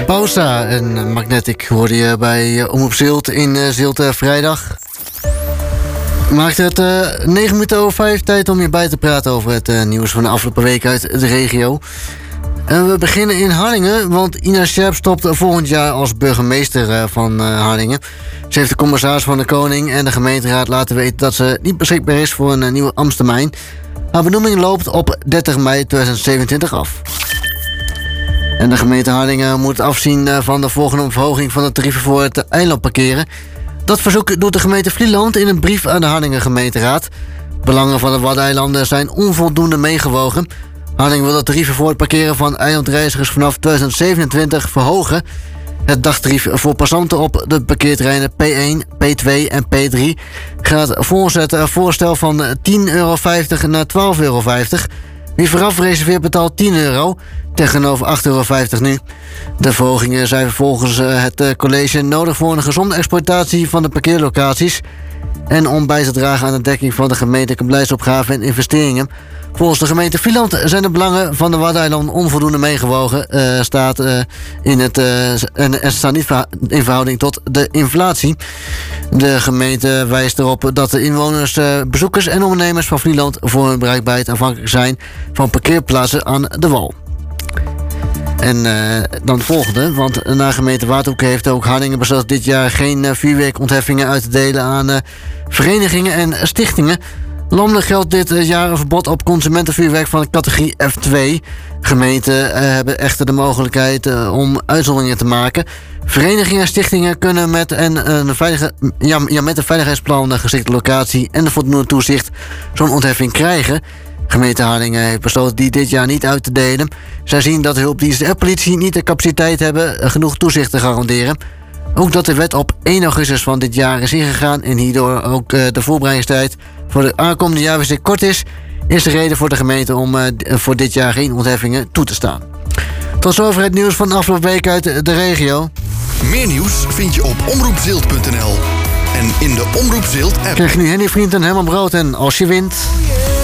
Bausa en Magnetic hoorde je bij Omroep Zilt in Zilt vrijdag. Maakt het 9 minuten over 5 tijd om je bij te praten over het nieuws van de afgelopen week uit de regio. En we beginnen in Harlingen, want Ina Scherp stopt volgend jaar als burgemeester van Harlingen. Ze heeft de commissaris van de Koning en de gemeenteraad laten weten dat ze niet beschikbaar is voor een nieuwe ambtstermijn. Haar benoeming loopt op 30 mei 2027 af. En de gemeente Harlingen moet afzien van de volgende verhoging van de tarieven voor het eilandparkeren. Dat verzoek doet de gemeente Vlieland in een brief aan de Harlingen gemeenteraad. Belangen van de Waddeneilanden zijn onvoldoende meegewogen. Harlingen wil de tarieven voor het parkeren van eilandreizigers vanaf 2027 verhogen. Het dagtarief voor passanten op de parkeerterreinen P1, P2 en P3 gaat volgens het voorstel van €10,50 naar €12,50. Wie vooraf reserveert betaalt €10, tegenover €8,50 nu. De verhogingen zijn volgens het college nodig voor een gezonde exploitatie van de parkeerlocaties en om bij te dragen aan de dekking van de gemeentelijke beleidsopgaven en investeringen. Volgens de gemeente Vlieland zijn de belangen van de Waddeneilanden onvoldoende meegewogen. Staat en staan niet in verhouding tot de inflatie. De gemeente wijst erop dat de inwoners, bezoekers en ondernemers van Vlieland voor hun bereikbaarheid afhankelijk zijn van parkeerplaatsen aan de wal. En dan het volgende, want na gemeente Waterhoek heeft ook Harlingen besloten dit jaar geen vuurwerkontheffingen uit te delen aan verenigingen en stichtingen. Landelijk geldt dit jaar een verbod op consumentenvuurwerk van de categorie F2. Gemeenten hebben echter de mogelijkheid om uitzonderingen te maken. Verenigingen en stichtingen kunnen met een veiligheidsplan, de geschikte locatie en de voldoende toezicht zo'n ontheffing krijgen. Gemeente Harlingen heeft besloten die dit jaar niet uit te delen. Zij zien dat de hulpdiensten en politie niet de capaciteit hebben genoeg toezicht te garanderen. Ook dat de wet op 1 augustus van dit jaar is ingegaan en hierdoor ook de voorbereidingstijd voor de aankomende jaarwisseling kort is de reden voor de gemeente om voor dit jaar geen ontheffingen toe te staan. Tot zover het nieuws van de afgelopen week uit de regio. Meer nieuws vind je op omroepzilt.nl en in de Omroep Zilt app. Krijg je nu Henny Vriend en Herman Brood en Als je wint.